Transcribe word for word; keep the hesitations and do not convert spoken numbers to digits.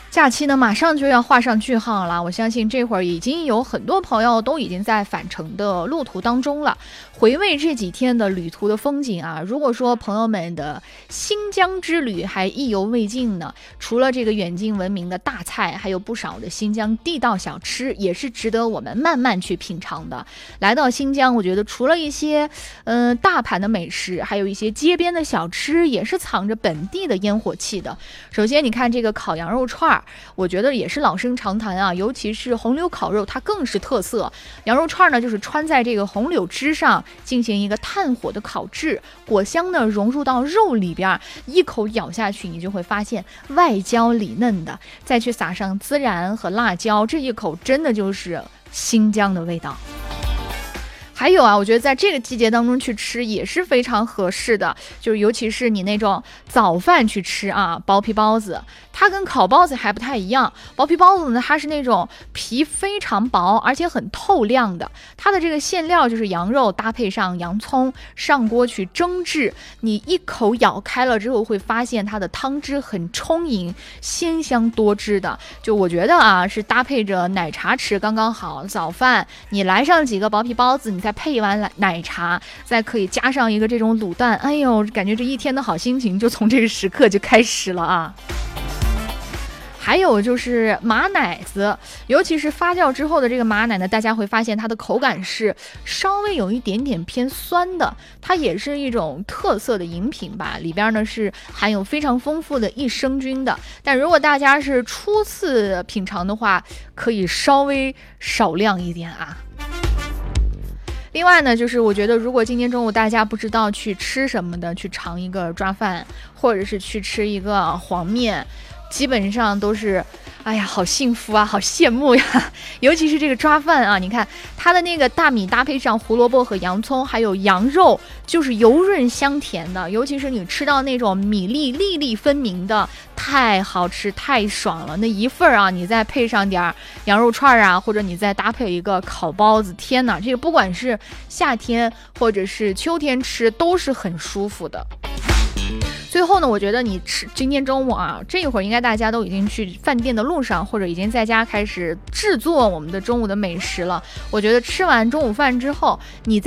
假期呢，马上就要画上句号了。我相信这会儿已经有很多朋友都已经在返程的路途当中了。回味这几天的旅途的风景啊，如果说朋友们的新疆之旅还意犹未尽呢，除了这个远近闻名的大菜，还有不少的新疆地道小吃，也是值得我们慢慢去品尝的。来到新疆，我觉得除了一些嗯、呃、大盘的美食，还有一些街边的小吃，也是藏着本地的烟火气的。首先，你看这个烤羊肉串，我觉得也是老生常谈啊，尤其是红柳烤肉，它更是特色。羊肉串呢，就是穿在这个红柳枝上进行一个炭火的烤制，果香呢融入到肉里边，一口咬下去，你就会发现外焦里嫩的，再去撒上孜然和辣椒，这一口真的就是新疆的味道。还有啊，我觉得在这个季节当中去吃也是非常合适的，就是尤其是你那种早饭去吃啊，薄皮包子，它跟烤包子还不太一样。薄皮包子呢，它是那种皮非常薄，而且很透亮的。它的这个馅料就是羊肉搭配上洋葱，上锅去蒸制。你一口咬开了之后，会发现它的汤汁很充盈，鲜香多汁的。就我觉得啊，是搭配着奶茶吃刚刚好。早饭你来上几个薄皮包子，你再配一碗奶茶，再可以加上一个这种卤蛋，哎呦，感觉这一天的好心情就从这个时刻就开始了啊！还有就是马奶子，尤其是发酵之后的这个马奶呢，大家会发现它的口感是稍微有一点点偏酸的，它也是一种特色的饮品吧，里边呢是含有非常丰富的益生菌的。但如果大家是初次品尝的话，可以稍微少量一点啊。另外呢，就是我觉得如果今天中午大家不知道去吃什么的，去尝一个抓饭，或者是去吃一个黄面，基本上都是哎呀好幸福啊，好羡慕呀。尤其是这个抓饭啊，你看它的那个大米搭配上胡萝卜和洋葱还有羊肉，就是油润香甜的，尤其是你吃到那种米粒粒粒分明的，太好吃太爽了。那一份啊，你再配上点羊肉串啊，或者你再搭配一个烤包子，天哪，这个不管是夏天或者是秋天吃都是很舒服的。最后呢，我觉得你吃今天中午啊，这一会儿应该大家都已经去饭店的路上，或者已经在家开始制作我们的中午的美食了。我觉得吃完中午饭之后，你再